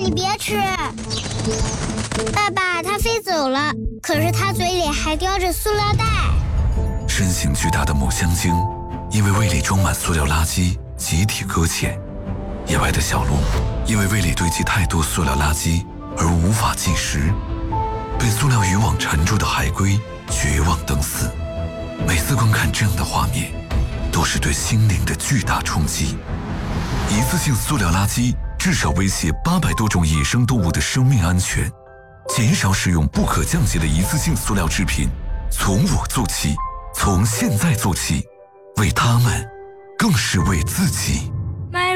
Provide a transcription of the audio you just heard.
你别吃。爸爸，它飞走了，可是它嘴里还叼着塑料袋。 身形巨大的母香鲸，因为胃里装满塑料垃圾，集体搁浅。野外的小鹿，因为胃里堆积太多塑料垃圾而无法进食。被塑料渔网缠住的海龟绝望等死。每次观看这样的画面，都是对心灵的巨大冲击。一次性塑料垃圾至少威胁800多种野生动物的生命安全。减少使用不可降解的一次性塑料制品，从我做起，从现在做起，为他们，更是为自己。